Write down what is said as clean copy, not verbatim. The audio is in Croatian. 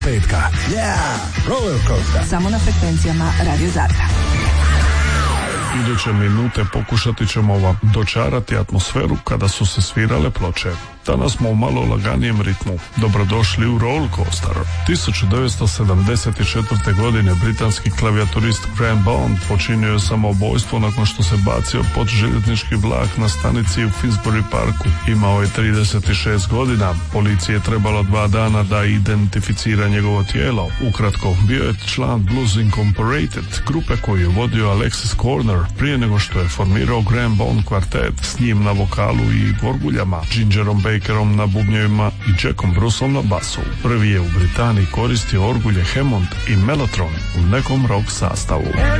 petka. Roller Coaster. Samo na frekvencijama Radio Zadra. Iduće minute pokušati ćemo vam dočarati atmosferu kada su se svirale ploče. Danas smo u malo laganijem ritmu. Dobrodošli u Roller Coaster. 1974. godine britanski klavijaturist Graham Bond počinio je samoubojstvo nakon što se bacio pod željeznički vlak na stanici u Finsbury Parku. Imao je 36 godina. Policiji je trebalo 2 dana da identificira njegovo tijelo. Ukratko, bio je član Blues Incorporated, grupe koju je vodio Alexis Corner prije nego što je formirao Graham Bond kvartet s njim na vokalu i orguljama, Gingerom Bakerom na bubnjevima i Jackom Bruceom na basu. Prvi je u Britaniji koristio orgulje Hammond i Mellotron u nekom rock sastavu.